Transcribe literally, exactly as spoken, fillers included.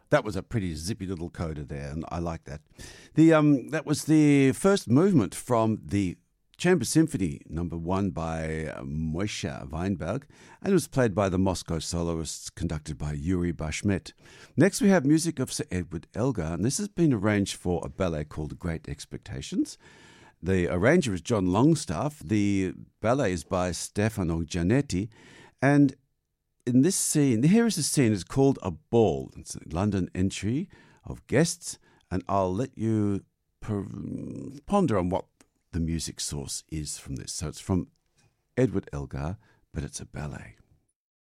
That was a pretty zippy little coda there, and I like that. The um, that was the first movement from the Chamber Symphony Number One by Moshe Weinberg, and it was played by the Moscow Soloists, conducted by Yuri Bashmet. Next, we have music of Sir Edward Elgar, and this has been arranged for a ballet called Great Expectations. The arranger is John Longstaff. The ballet is by Stefano Giannetti, and in this scene, here is a scene. It's called A Ball. It's a London entry of guests, and I'll let you per- ponder on what the music source is from this. So it's from Edward Elgar, but it's a ballet.